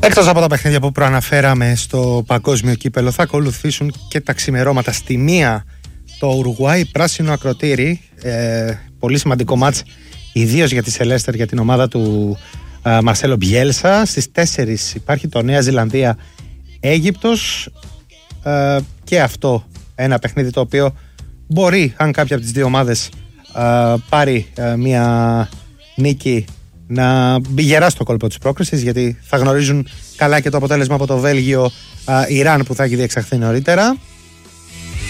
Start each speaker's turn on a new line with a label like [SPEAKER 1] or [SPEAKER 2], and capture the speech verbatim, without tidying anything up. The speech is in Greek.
[SPEAKER 1] Εκτός από τα παιχνίδια που προαναφέραμε στο παγκόσμιο κύπελο, θα ακολουθήσουν και τα ξημερώματα. Στη μία το Ουρουγουάι πράσινο ακροτήρι, ε, πολύ σημαντικό μάτς ιδίως για τη Σελέστερ, για την ομάδα του ε, Μαρσέλο Μπιέλσα. Στις τέσσερις υπάρχει το Νέα Ζηλανδία Αίγυπτος, ε, και αυτό ένα παιχνίδι το οποίο μπορεί, αν κάποια από τις δύο ομάδες ε, πάρει ε, μια νίκη, να μπει γερά στο κόλπο της πρόκρισης, γιατί θα γνωρίζουν καλά και το αποτέλεσμα από το Βέλγιο-Ιράν που θα έχει διεξαχθεί νωρίτερα.